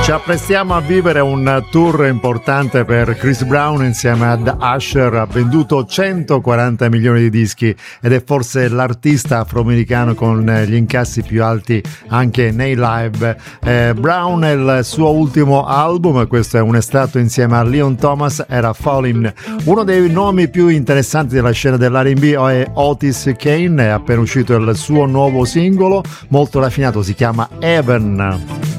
Ci apprestiamo a vivere un tour importante per Chris Brown insieme ad Usher. Ha venduto 140 milioni di dischi ed è forse l'artista afroamericano con gli incassi più alti anche nei live. Brown è il suo ultimo album, questo è un estratto insieme a Leon Thomas, era Fallin'. Uno dei nomi più interessanti della scena dell'R&B è Otis Kane, è appena uscito il suo nuovo singolo molto raffinato, si chiama Heaven.